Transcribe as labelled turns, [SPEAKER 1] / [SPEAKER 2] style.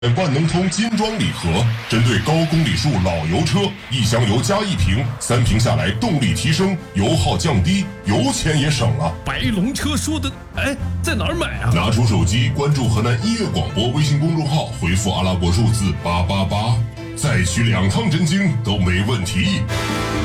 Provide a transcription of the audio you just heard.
[SPEAKER 1] 万能通金装礼盒，针对高公里数老油车，一箱油加一瓶，3瓶下来动力提升，油耗降低，油钱也省了。
[SPEAKER 2] 白龙车说的，哎，在哪儿买啊？
[SPEAKER 1] 拿出手机，关注河南音乐广播微信公众号，回复阿拉伯数字888，再取2趟真经都没问题。